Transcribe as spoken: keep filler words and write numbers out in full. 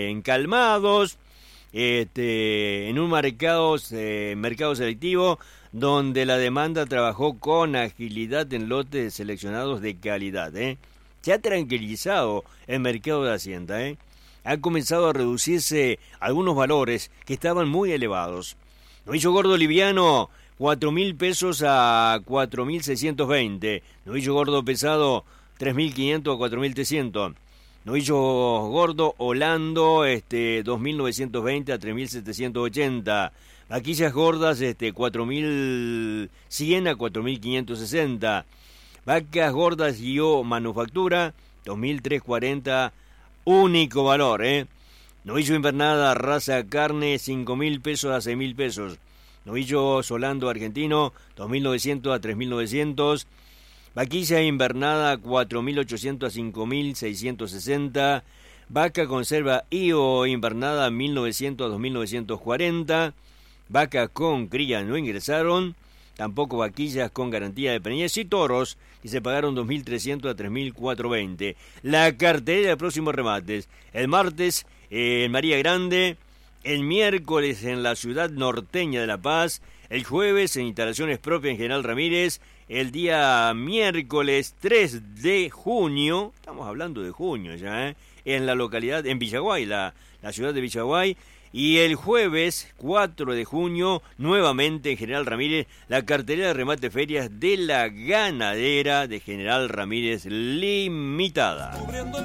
este, encalmados, este, en un mercado, eh, mercado selectivo donde la demanda trabajó con agilidad en lotes seleccionados de calidad. ¿eh? Se ha tranquilizado el mercado de Hacienda. ¿eh? Han comenzado a reducirse algunos valores que estaban muy elevados. Novillo gordo liviano, cuatro mil pesos a cuatro mil seiscientos veinte. Novillo gordo pesado, tres mil quinientos a cuatro mil trescientos. Novillo gordo Holando, este, dos mil novecientos veinte a tres mil setecientos ochenta. Vaquillas gordas, este, cuatro mil cien a cuatro mil quinientos sesenta. Vacas gordas Guío Manufactura, dos mil trescientos cuarenta, único valor, ¿eh? Novillo invernada raza carne, cinco mil pesos a seis mil pesos. Novillo solando argentino, dos mil novecientos a tres mil novecientos. Vaquilla invernada, cuatro mil ochocientos a cinco mil seiscientos sesenta. Vaca conserva I O invernada, mil novecientos a dos mil novecientos cuarenta. Vacas con cría no ingresaron. Tampoco vaquillas con garantía de preñez y toros que se pagaron dos mil trescientos a tres mil cuatrocientos veinte. La cartelera de próximos remates. El martes en María Grande. El miércoles en la ciudad norteña de La Paz. El jueves en instalaciones propias en General Ramírez. El día miércoles tres de junio. Estamos hablando de junio ya, ¿eh? En la localidad, en Villaguay, la, la ciudad de Villaguay. Y el jueves cuatro de junio, nuevamente en General Ramírez, la cartelera de remate ferias de la ganadera de General Ramírez Limitada.